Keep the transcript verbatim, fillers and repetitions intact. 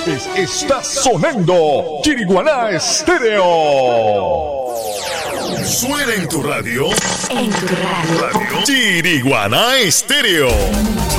López está sonando Chiriguaná Estéreo. Suena en tu radio. En tu radio. Radio Chiriguaná Estéreo.